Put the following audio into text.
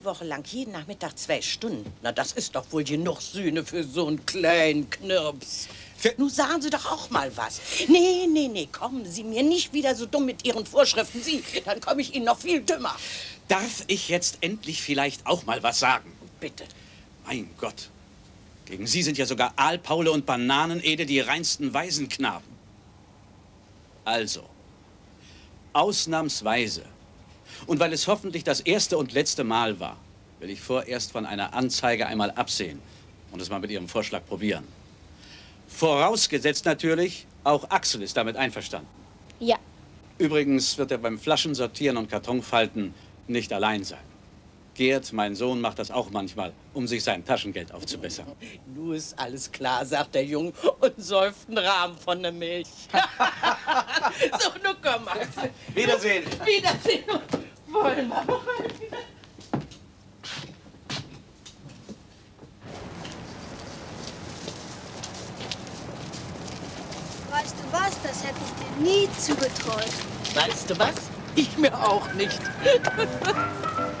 Woche lang jeden Nachmittag 2 Stunden. Na, das ist doch wohl genug Sühne für so einen kleinen Knirps. Nun sagen Sie doch auch mal was. Nee, kommen Sie mir nicht wieder so dumm mit Ihren Vorschriften. Dann komme ich Ihnen noch viel dümmer. Darf ich jetzt endlich vielleicht auch mal was sagen? Bitte. Mein Gott. Gegen Sie sind ja sogar Aalpaule und Bananenede die reinsten Waisenknaben. Also, ausnahmsweise, und weil es hoffentlich das erste und letzte Mal war, will ich vorerst von einer Anzeige einmal absehen und es mal mit Ihrem Vorschlag probieren. Vorausgesetzt natürlich, auch Axel ist damit einverstanden. Ja. Übrigens wird er beim Flaschensortieren und Kartonfalten nicht allein sein. Gerd, mein Sohn, macht das auch manchmal, um sich sein Taschengeld aufzubessern. Nun ist alles klar, sagt der Junge und säuft einen Rahmen von der Milch. So, nun komm, Axel. Wiedersehen. Wiedersehen. Wollen wir mal. Weißt du was, das hätte ich dir nie zugetraut. Weißt du was? Ich mir auch nicht.